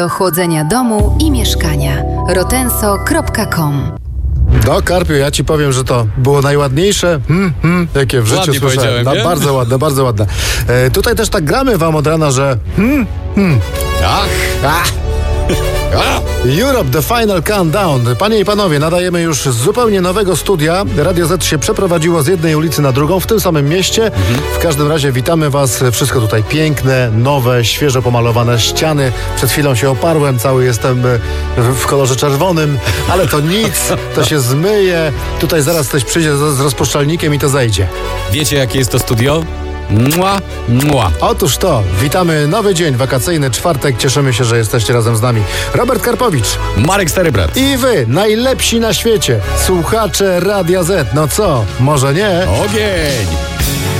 Do chłodzenia domu i mieszkania. rotenso.com. No, Karpiu, ja ci powiem, że to było najładniejsze, jakie w życiu Ładnie słyszałem. powiedziałem, nie? Bardzo ładne, bardzo ładne. Tutaj też tak gramy wam od rana, że Europe, the final countdown. Panie i panowie, nadajemy już z zupełnie nowego studia. Radio Z się przeprowadziło z jednej ulicy na drugą w tym samym mieście. W każdym razie witamy was. Wszystko tutaj piękne, nowe, świeżo pomalowane ściany. Przed chwilą się oparłem, cały jestem w kolorze czerwonym, ale to nic, to się zmyje. Tutaj zaraz ktoś przyjdzie z rozpuszczalnikiem i to zejdzie. Wiecie, jakie jest to studio? Mua. Otóż to, witamy nowy dzień wakacyjny, czwartek. Cieszymy się, że jesteście razem z nami. Robert Karpowicz Marek Stary Brat. i wy, najlepsi na świecie, słuchacze Radia Z. No co, może nie? Ogień!